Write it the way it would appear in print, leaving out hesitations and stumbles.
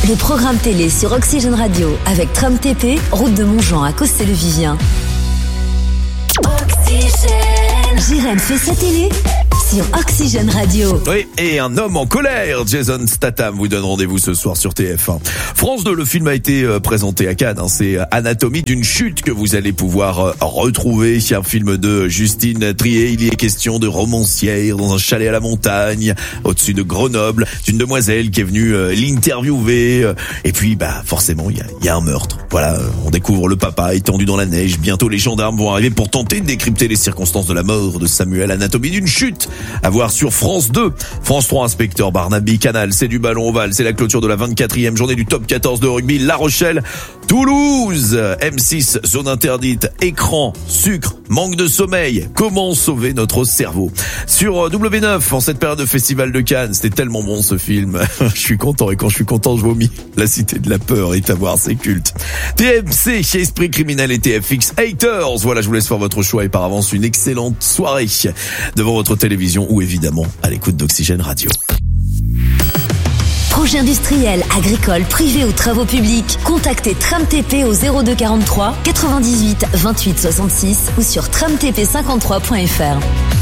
Le programme télé sur Oxygène Radio avec Tram TP, route de Montjean à Costé-le-Vivien. Jérém fait sa télé sur Oxygène Radio. Oui, et un homme en colère, Jason Statham, vous donne rendez-vous ce soir sur TF1. France 2, le film a été présenté à Cannes. C'est Anatomie d'une chute que vous allez pouvoir retrouver. C'est un film de Justine Triet. Il y est question de romancière dans un chalet à la montagne, au-dessus de Grenoble, d'une demoiselle qui est venue l'interviewer. Et puis, forcément, il y a un meurtre. Voilà, on découvre le papa étendu dans la neige. Bientôt, les gendarmes vont arriver pour tenter de décrypter les circonstances de la mort de Samuel. Anatomie d'une chute. À voir sur France 2. France 3, Inspecteur Barnaby. Canal, c'est du ballon ovale. C'est la clôture de la 24e journée du top 14 de rugby. La Rochelle, Toulouse. M6, zone interdite. Écran, sucre, manque de sommeil. Comment sauver notre cerveau? Sur W9, en cette période de festival de Cannes, c'était tellement bon ce film. Je suis content, et quand je suis content, je vomis. La Cité de la peur est à voir, c'est culte. TMC, chez Esprit Criminel et TFX Haters. Voilà, je vous laisse faire votre choix et par avance une excellente soirée devant votre télévision ou évidemment à l'écoute d'Oxygène Radio. Projet industriel, agricole, privé ou travaux publics, contactez Tram TP au 02 43 98 28 66 ou sur tramtp53.fr.